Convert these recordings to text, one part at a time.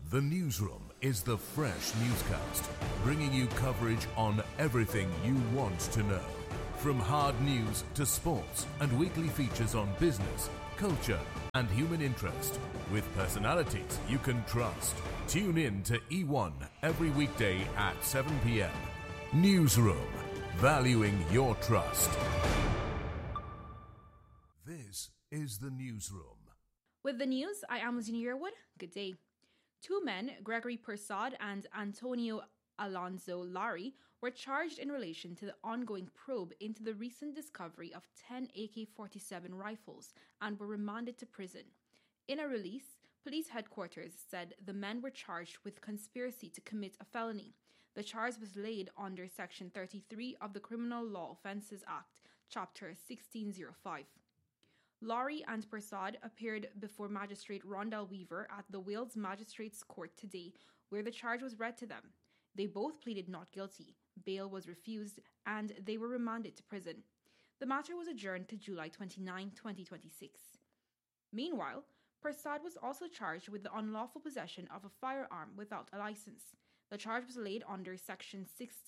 The Newsroom is the fresh newscast, bringing you coverage on everything you want to know. From hard news to sports and weekly features on business, culture and human interest, with personalities you can trust. Tune in to E1 every weekday at 7 p.m. Newsroom, valuing your trust. This is The Newsroom. With the news, I am Lizzie Yearwood. Good day. Two men, Gregory Persad and Antonio Alonso Lari, were charged in relation to the ongoing probe into the recent discovery of 10 AK-47 rifles and were remanded to prison. In a release, police headquarters said the men were charged with conspiracy to commit a felony. The charge was laid under Section 33 of the Criminal Law Offences Act, Chapter 1605. Lowry and Persad appeared before Magistrate Rondell Weaver at the Wales Magistrates Court today, where the charge was read to them. They both pleaded not guilty. Bail was refused, and they were remanded to prison. The matter was adjourned to July 29, 2026. Meanwhile, Persad was also charged with the unlawful possession of a firearm without a license. The charge was laid under Section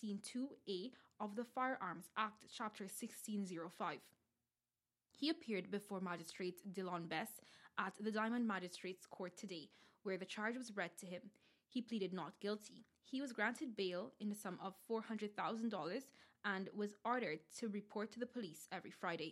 16.2a of the Firearms Act, Chapter 1605. He appeared before Magistrate Dillon Bess at the Diamond Magistrates Court today, where the charge was read to him. He pleaded not guilty. He was granted bail in the sum of $400,000 and was ordered to report to the police every Friday.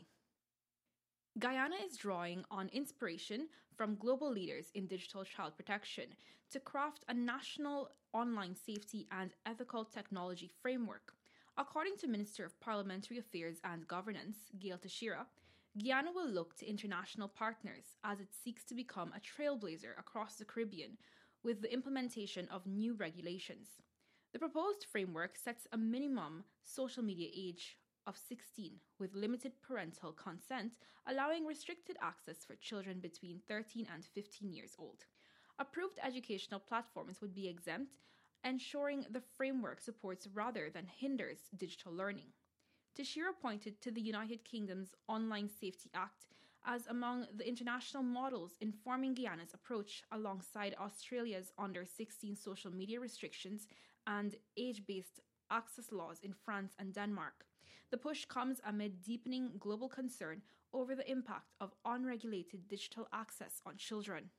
Guyana is drawing on inspiration from global leaders in digital child protection to craft a national online safety and ethical technology framework. According to Minister of Parliamentary Affairs and Governance, Gail Teixeira, Guyana will look to international partners as it seeks to become a trailblazer across the Caribbean with the implementation of new regulations. The proposed framework sets a minimum social media age of 16 with limited parental consent, allowing restricted access for children between 13 and 15 years old. Approved educational platforms would be exempt, ensuring the framework supports rather than hinders digital learning. Teixeira pointed to the United Kingdom's Online Safety Act as among the international models informing Guyana's approach alongside Australia's under-16 social media restrictions and age-based access laws in France and Denmark. The push comes amid deepening global concern over the impact of unregulated digital access on children.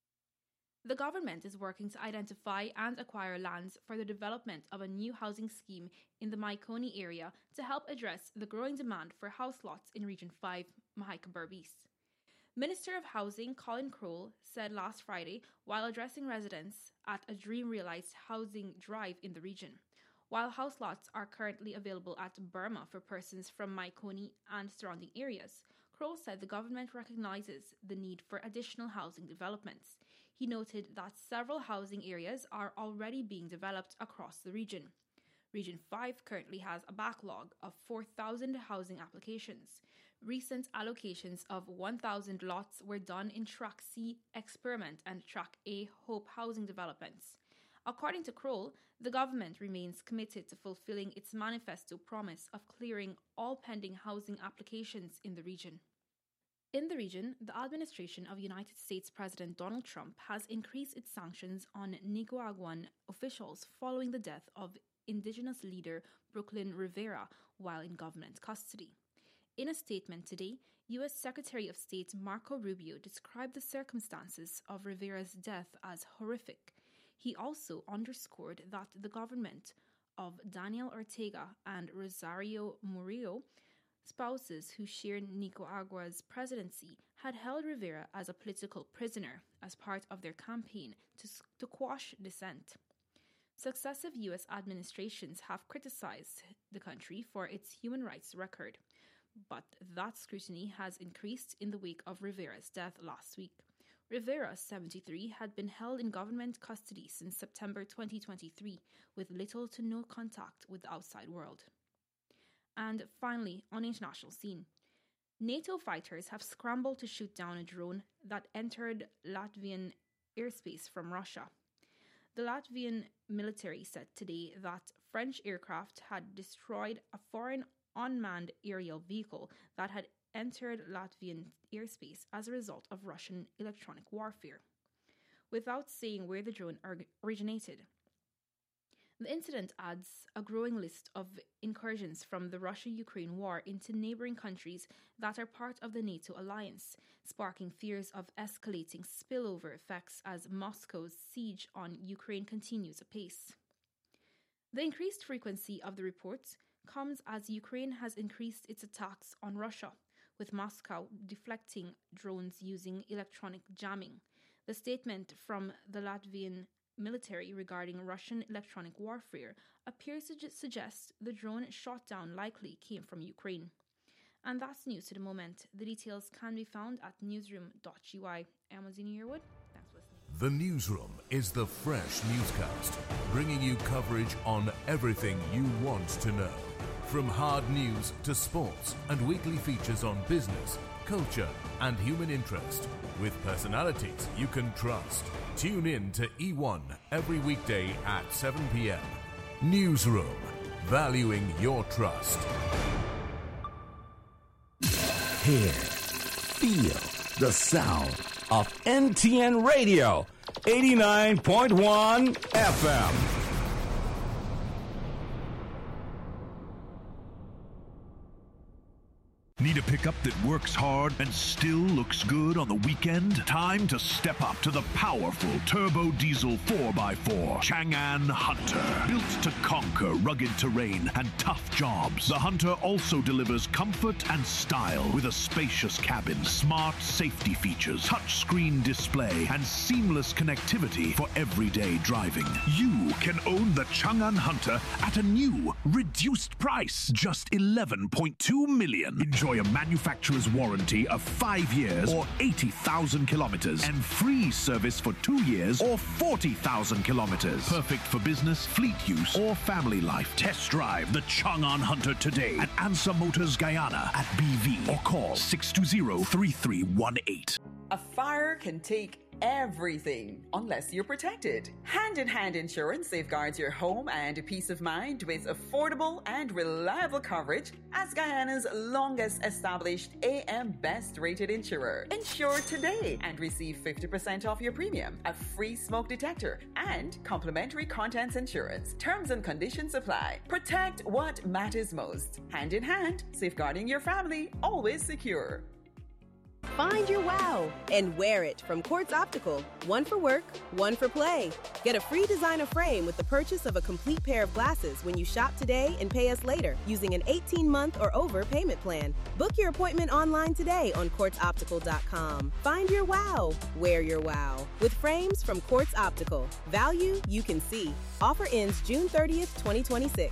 The government is working to identify and acquire lands for the development of a new housing scheme in the Mahaicony area to help address the growing demand for house lots in Region 5, Mahaica Berbice. Minister of Housing Colin Crowell said last Friday while addressing residents at a Dream Realised housing drive in the region. While house lots are currently available at Burma for persons from Mahaicony and surrounding areas, Crowell said the government recognises the need for additional housing developments. He noted that several housing areas are already being developed across the region. Region 5 currently has a backlog of 4,000 housing applications. Recent allocations of 1,000 lots were done in Track C Experiment and Track A Hope housing developments. According to Crowell, the government remains committed to fulfilling its manifesto promise of clearing all pending housing applications in the region. In the region, the administration of United States President Donald Trump has increased its sanctions on Nicaraguan officials following the death of indigenous leader Brooklyn Rivera while in government custody. In a statement today, U.S. Secretary of State Marco Rubio described the circumstances of Rivera's death as horrific. He also underscored that the government of Daniel Ortega and Rosario Murillo, spouses who share Nicaragua's presidency, had held Rivera as a political prisoner as part of their campaign to quash dissent. Successive U.S. administrations have criticized the country for its human rights record, but that scrutiny has increased in the wake of Rivera's death last week. Rivera, 73, had been held in government custody since September 2023, with little to no contact with the outside world. And finally, on the international scene, NATO fighters have scrambled to shoot down a drone that entered Latvian airspace from Russia. The Latvian military said today that French aircraft had destroyed a foreign unmanned aerial vehicle that had entered Latvian airspace as a result of Russian electronic warfare. without saying where the drone originated. The incident adds a growing list of incursions from the Russia-Ukraine war into neighbouring countries that are part of the NATO alliance, sparking fears of escalating spillover effects as Moscow's siege on Ukraine continues apace. The increased frequency of the reports comes as Ukraine has increased its attacks on Russia, with Moscow deflecting drones using electronic jamming. The statement from the Latvian military regarding Russian electronic warfare appears to suggest the drone shot down likely came from Ukraine. And that's news to the moment. The details can be found at newsroom.ui. Amazon Yearwood, thanks for listening. The Newsroom is the fresh newscast, bringing you coverage on everything you want to know. From hard news to sports and weekly features on business, culture and human interest, with personalities you can trust. Tune in to E1 every weekday at 7 p.m. Newsroom, valuing your trust. Hear, feel the sound of NTN Radio, 89.1 FM. Need a pickup that works hard and still looks good on the weekend? Time to step up to the powerful turbo diesel 4x4 Chang'an Hunter. Built to conquer rugged terrain and tough jobs, the Hunter also delivers comfort and style with a spacious cabin, smart safety features, touchscreen display, and seamless connectivity for everyday driving. You can own the Chang'an Hunter at a new, reduced price, just $11.2 million. Enjoy a manufacturer's warranty of 5 years or 80,000 kilometers and free service for 2 years or 40,000 kilometers. Perfect for business, fleet use, or family life. Test drive the Chang'an Hunter today at Ansa Motors Guyana at BV or call 620-3318. A fire can take everything unless you're protected. Hand in Hand Insurance safeguards your home and peace of mind with affordable and reliable coverage as Guyana's longest established AM best rated insurer. Insure today and receive 50% off your premium, a free smoke detector, and complimentary contents insurance. Terms and conditions apply. Protect what matters most. Hand in Hand, safeguarding your family, always secure. Find your wow and wear it from Quartz Optical. One for work, one for play. Get a free designer frame with the purchase of a complete pair of glasses when you shop today and pay us later using an 18-month or over payment plan. Book your appointment online today on quartzoptical.com. Find your wow, wear your wow with frames from Quartz Optical. Value you can see. Offer ends June 30th, 2026.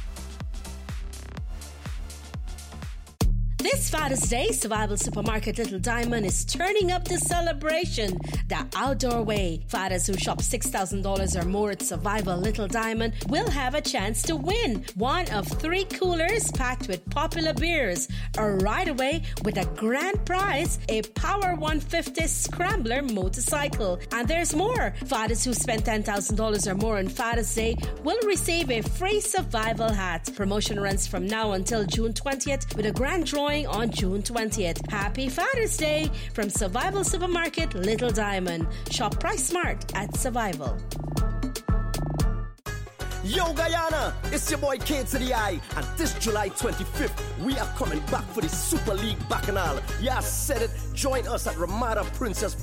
This Father's Day, Survival Supermarket Little Diamond is turning up the celebration the outdoor way. Fathers who shop $6,000 or more at Survival Little Diamond will have a chance to win one of 3 coolers packed with popular beers, a ride away with a grand prize, a Power 150 Scrambler motorcycle. And there's more. Fathers who spend $10,000 or more on Father's Day will receive a free survival hat. Promotion runs from now until June 20th with a grand drawing on June 20th. Happy Father's Day from Survival Supermarket Little Diamond. Shop Price Smart at Survival. Yo Guyana, it's your boy K to the I, and this July 25th, we are coming back for the Super League Bacchanal. Yeah, I said it. Join us at Ramada Princess